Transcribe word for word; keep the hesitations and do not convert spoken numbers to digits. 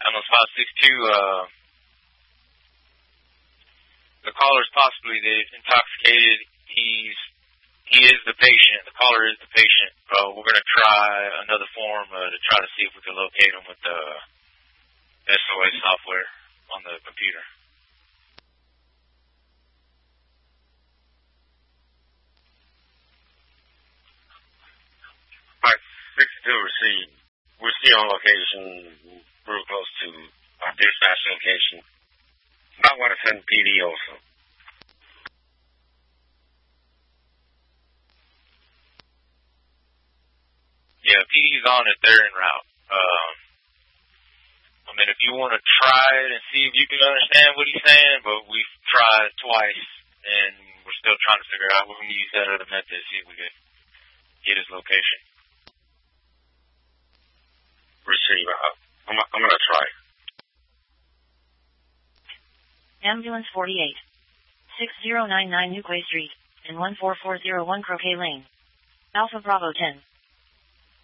Almost five six two, uh, the caller's possibly intoxicated. He's, he is the patient. The caller is the patient. Uh, we're going to try another form uh, to try to see if we can locate him with the S O S software on the computer. five six two received. We're still on location, real close to our dispatch location. About what I sent P D also. Yeah, P D's on it. They're en route. Um, I mean, if you want to try it and see if you can understand what he's saying, but we've tried twice, and we're still trying to figure out. We're going to use that other method to see if we can get his location. Receive. I'm, I'm going to try. Ambulance forty-eight. six zero nine nine Newquay Street, and one four four zero one Croquet Lane. Alpha Bravo ten.